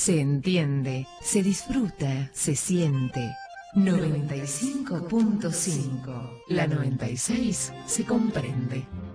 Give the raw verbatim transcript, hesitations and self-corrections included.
se entiende, se disfruta, se siente. noventa y cinco punto cinco. La noventa y seis se comprende.